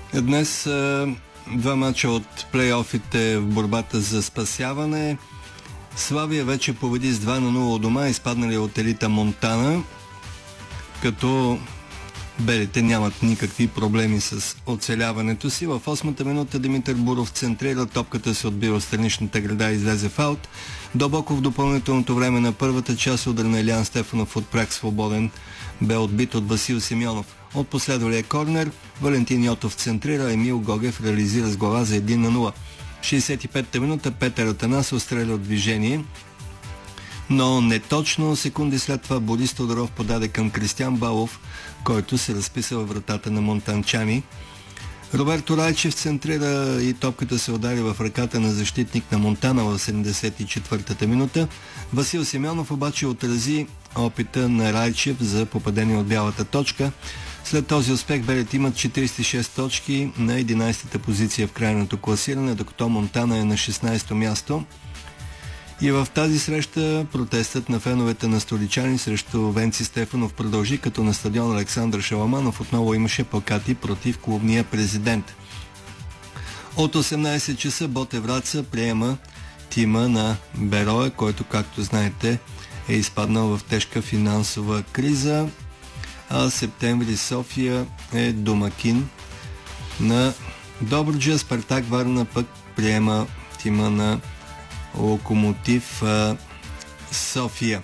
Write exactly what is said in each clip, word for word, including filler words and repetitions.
Днес два мача от плейофите в борбата за спасяване. Славия вече победи с два на нула у дома, изпаднали от елита Монтана, като белите нямат никакви проблеми с оцеляването си. В осмата минута Димитър Буров центрира, топката се отбива в страничната града и излезе в аут. Дълбоко в допълнителното време на първата част удар на Илиян Стефанов от праг свободен бе отбит от Васил Симеонов. От последвалия корнер Валентин Йотов центрира, Емил Гогев реализира с глава за един на нула. В шейсет и пета минута Петър Атанасов стреля от движение, но не точно. Секунди след това Борис Тодоров подаде към Кристиан Балов, който се разписа във вратата на монтанчани. Роберто Райчев центрира и топката се удари в ръката на защитник на Монтана в седемдесет и четвъртата минута. Васил Симеонов обаче отрази опита на Райчев за попадение от бялата точка. След този успех белите имат четирийсет и шест точки на единайсета позиция в крайното класиране, докато Монтана е на шестнайсето място. И в тази среща протестът на феновете на столичани срещу Венци Стефанов продължи, като на стадион Александър Шаламанов отново имаше плакати против клубния президент. От осемнайсет часа Ботев Враца приема тима на Берое, който, както знаете, е изпаднал в тежка финансова криза, а Септември София е домакин на Добруджа. Спартак Варна пък приема тима на Локомотив а, София.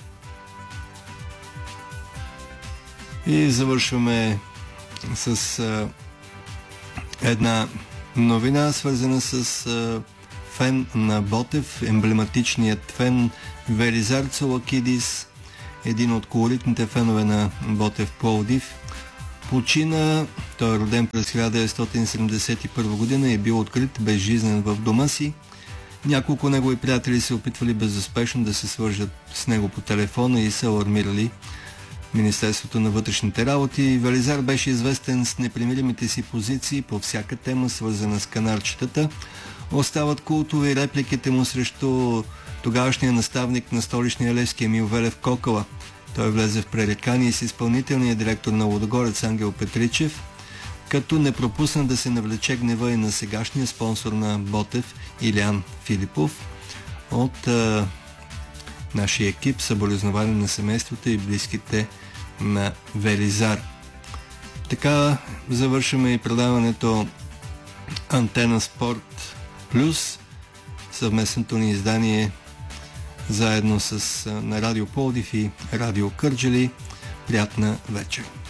И завършваме с а, една новина, свързана с а, фен на Ботев, емблематичният фен Велизар Цолакидис, един от колоритните фенове на Ботев Пловдив. Почина, той е роден през хиляда деветстотин седемдесет и първа година и е бил открит безжизнен в дома си. Няколко негови приятели се опитвали безуспешно да се свържат с него по телефона и са алармирали Министерството на вътрешните работи. Велизар беше известен с непримиримите си позиции по всяка тема, свързана с канарчетата. Остават култови репликите му срещу тогавашния наставник на столичния Левски Емил Велев Кокала. Той влезе в пререкание с изпълнителния директор на Лудогорец Ангел Петричев, като не пропусна да се навлече гнева и на сегашния спонсор на Ботев Илиян Филипов. От а, нашия екип съболезнования на семейството и близките на Велизар. Така завършваме и предаването Антена Спорт Плюс, съвместното ни издание заедно с на Радио Пловдив и Радио Кърджали. Приятна вечер!